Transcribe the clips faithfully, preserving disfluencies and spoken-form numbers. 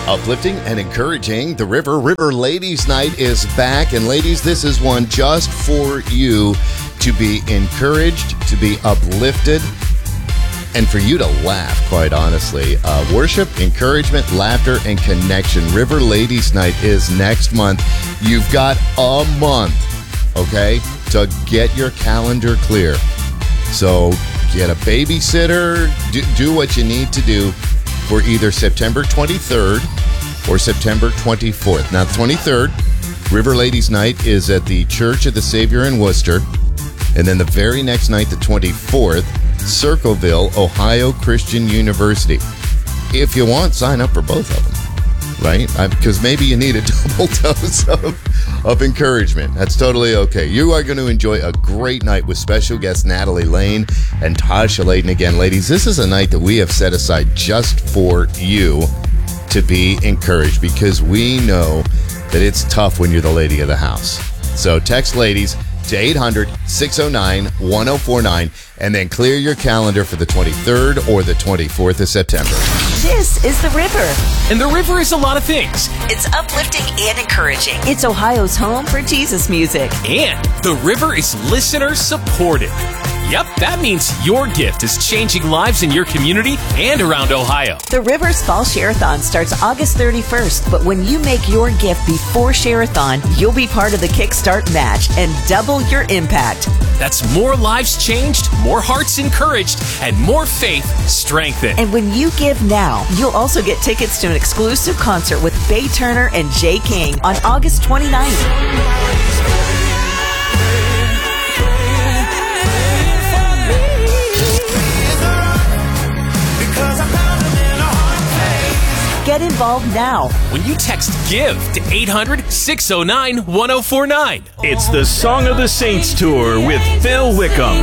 Uplifting and encouraging. The River River Ladies Night is back. And ladies, this is one just for you to be encouraged, to be uplifted, and for you to laugh, quite honestly. Uh, worship, encouragement, laughter, and connection. River Ladies Night is next month. You've got a month, okay, to get your calendar clear. So get a babysitter, do, do what you need to do for either September twenty-third or September twenty-fourth. Now, the twenty-third, River Ladies Night, is at the Church of the Savior in Worcester. And then the very next night, the twenty-fourth, Circleville, Ohio Christian University. If you want, sign up for both of them, right? Because maybe you need a double dose of, of encouragement. That's totally okay. You are going to enjoy a great night with special guests Natalie Lane and Tasha Layden. Again, ladies, this is a night that we have set aside just for you to be encouraged, because we know that it's tough when you're the lady of the house. So text ladies to eight hundred, six oh nine, one oh four nine and then clear your calendar for the twenty-third or the twenty-fourth of September. This is The River. And The River is a lot of things. It's uplifting and encouraging. It's Ohio's home for Jesus music. And The River is listener supported. Yep, that means your gift is changing lives in your community and around Ohio. The River's Fall Share-a-thon starts August thirty-first, but when you make your gift before Share-a-thon, you'll be part of the Kickstart match and double your impact. That's more lives changed, more hearts encouraged, and more faith strengthened. And when you give now, you'll also get tickets to an exclusive concert with Bay Turner and Jay King on August twenty-ninth. Get involved now when you text GIVE to eight hundred, six oh nine, one oh four nine. It's the Song of the Saints Tour with Phil Wickham.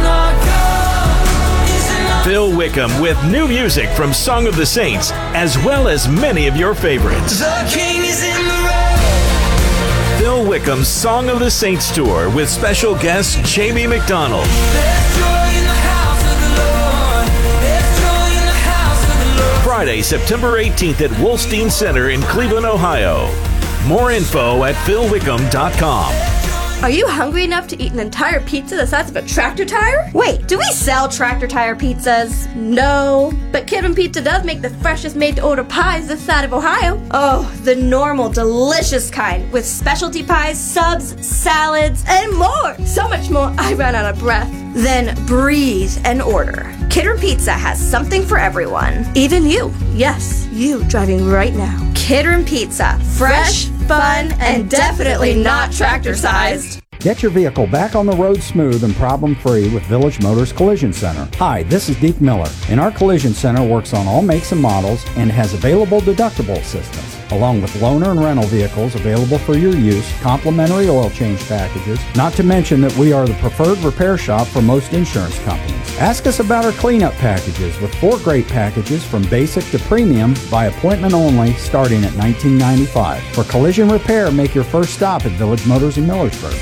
Phil Wickham with new music from Song of the Saints, as well as many of your favorites. The King is in the road. Phil Wickham's Song of the Saints Tour with special guest Jamie McDonald. There's joy in the house of the Lord. There's joy in the house of the Lord. Friday, September eighteenth at Wolstein Center in Cleveland, Ohio. More info at phil wickham dot com. Are you hungry enough to eat an entire pizza the size of a tractor tire? Wait, do we sell tractor tire pizzas? No, but Kidman Pizza does make the freshest made-to-order pies this side of Ohio. Oh, the normal, delicious kind, with specialty pies, subs, salads, and more. So much more, I ran out of breath. Then breathe and order. Kidman Pizza has something for everyone. Even you. Yes, you driving right now. Kidman Pizza. Fresh, fun, and definitely not tractor-sized. Get your vehicle back on the road smooth and problem-free with Village Motors Collision Center. Hi, this is Deke Miller, and our Collision Center works on all makes and models and has available deductible assistance, along with loaner and rental vehicles available for your use, complimentary oil change packages, not to mention that we are the preferred repair shop for most insurance companies. Ask us about our cleanup packages with four great packages from basic to premium by appointment only starting at nineteen ninety-five dollars. For collision repair, make your first stop at Village Motors in Millersburg.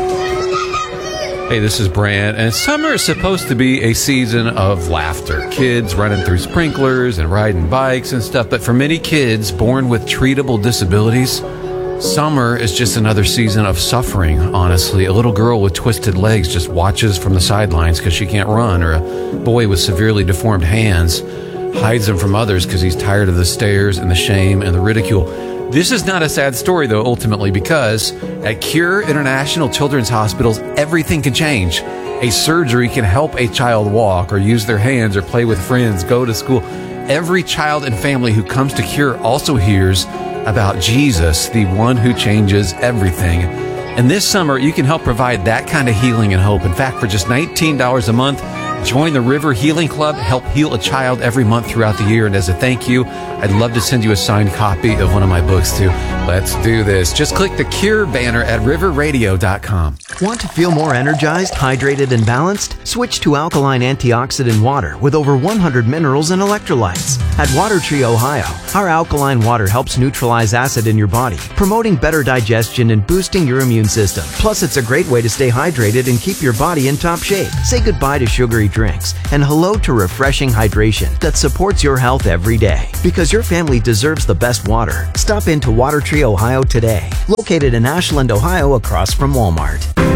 Hey, this is Brand, and summer is supposed to be a season of laughter. Kids running through sprinklers and riding bikes and stuff, but for many kids born with treatable disabilities, summer is just another season of suffering, honestly. A little girl with twisted legs just watches from the sidelines because she can't run, or a boy with severely deformed hands hides them from others because he's tired of the stares and the shame and the ridicule. This is not a sad story, though, ultimately, because at Cure International Children's Hospitals, everything can change. A surgery can help a child walk or use their hands or play with friends, go to school. Every child and family who comes to Cure also hears about Jesus, the one who changes everything. And this summer, you can help provide that kind of healing and hope. In fact, for just nineteen dollars a month, join the River Healing Club, help heal a child every month throughout the year. And as a thank you, I'd love to send you a signed copy of one of my books, too. Let's do this. Just click the Cure banner at river radio dot com. Want to feel more energized, hydrated, and balanced? Switch to alkaline antioxidant water with over one hundred minerals and electrolytes. At Water Tree Ohio, Our alkaline water helps neutralize acid in your body, promoting better digestion and boosting your immune system. Plus, it's a great way to stay hydrated and keep your body in top shape. Say goodbye to sugary drinks and hello to refreshing hydration that supports your health every day. Because your family deserves the best water. Stop into Water Tree, Ohio today. Located in Ashland, Ohio, across from Walmart.